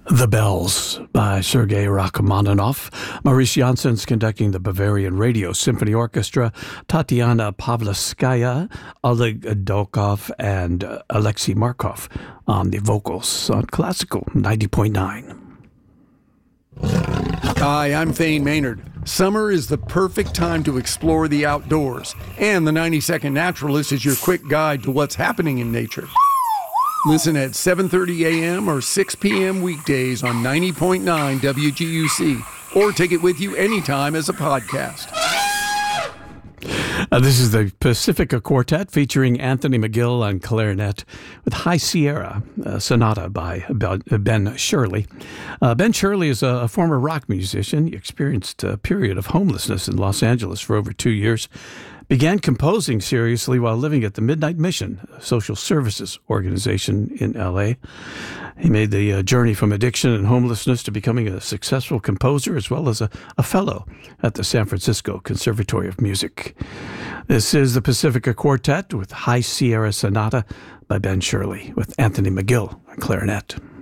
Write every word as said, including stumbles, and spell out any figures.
The Bells by Sergei Rachmaninoff. Maurice Janssens conducting the Bavarian Radio Symphony Orchestra. Tatiana Pavlovskaya, Oleg Dolkov, and uh, Alexei Markov on the vocals on Classical ninety point nine. Hi, I'm Thane Maynard. Summer is the perfect time to explore the outdoors, and the ninety second Naturalist is your quick guide to what's happening in nature. Listen at seven thirty a.m. or six p.m. weekdays on ninety point nine W G U C, or take it with you anytime as a podcast. Uh, this is the Pacifica Quartet featuring Anthony McGill on clarinet with High Sierra, a sonata by Ben Shirley. Uh, Ben Shirley is a, a former rock musician. He experienced a period of homelessness in Los Angeles for over two years. Began composing seriously while living at the Midnight Mission, a social services organization in L A. He made the uh, journey from addiction and homelessness to becoming a successful composer as well as a, a fellow at the San Francisco Conservatory of Music. This is the Pacifica Quartet with High Sierra Sonata by Ben Shirley with Anthony McGill on clarinet.